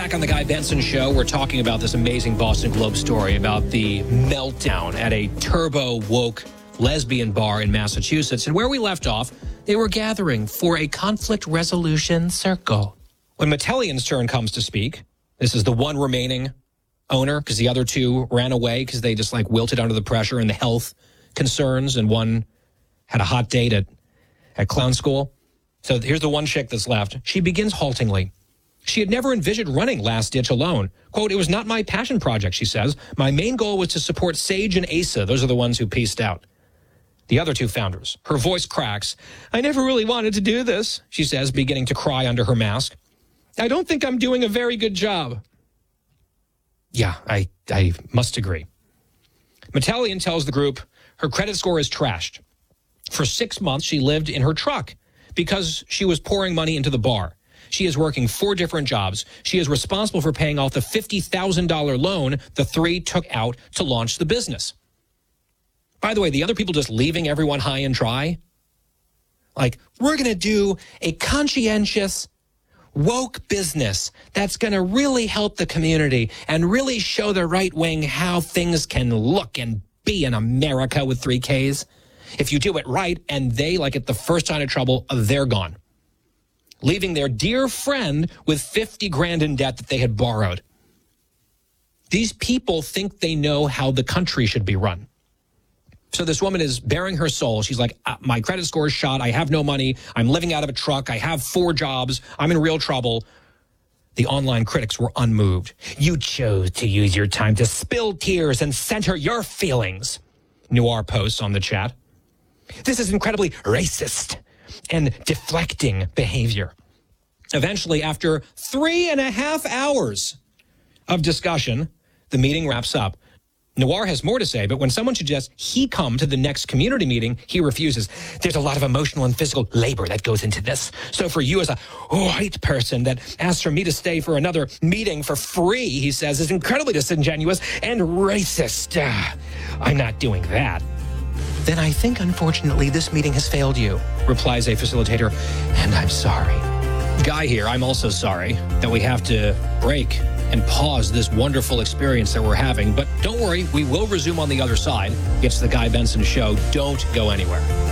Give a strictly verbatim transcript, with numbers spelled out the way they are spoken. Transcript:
Back on the Guy Benson Show, we're talking about this amazing Boston Globe story about the meltdown at a turbo-woke lesbian bar in Massachusetts. And where we left off, they were gathering for a conflict resolution circle. When Metellion's turn comes to speak, this is the one remaining owner, because the other two ran away because they just like wilted under the pressure and the health concerns, and one had a hot date at, at clown school. So here's the one chick that's left. She begins haltingly. She had never envisioned running Last Ditch alone. Quote, "It was not my passion project," she says. "My main goal was to support Sage and Asa." Those are the ones who pieced out. The other two founders. Her voice cracks. "I never really wanted to do this," she says, beginning to cry under her mask. "I don't think I'm doing a very good job." Yeah, I, I must agree. Metellion tells the group her credit score is trashed. For six months, she lived in her truck because she was pouring money into the bar. She is working four different jobs. She is responsible for paying off the fifty thousand dollars loan the three took out to launch the business. By the way, the other people just leaving everyone high and dry. Like, we're going to do a conscientious, woke business that's going to really help the community and really show the right wing how things can look and be in America with three Ks. If you do it right and they, like at the first sign of trouble, they're gone, leaving their dear friend with fifty grand in debt that they had borrowed. These people think they know how the country should be run. So this woman is bearing her soul. She's like, uh, my credit score is shot. I have no money. I'm living out of a truck. I have four jobs. I'm in real trouble. The online critics were unmoved. "You chose to use your time to spill tears and center your feelings," Noir posts on the chat. "This is incredibly racist and deflecting behavior." Eventually, after three and a half hours of discussion, the meeting wraps up. Noir has more to say, but when someone suggests he come to the next community meeting, he refuses. "There's a lot of emotional and physical labor that goes into this. So for you as a white person that asks for me to stay for another meeting for free," he says, "is incredibly disingenuous and racist. Uh, I'm not doing that." "Then I think, unfortunately, this meeting has failed you," replies a facilitator, "and I'm sorry." Guy here, I'm also sorry that we have to break and pause this wonderful experience that we're having. But don't worry, we will resume on the other side. It's the Guy Benson Show. Don't go anywhere.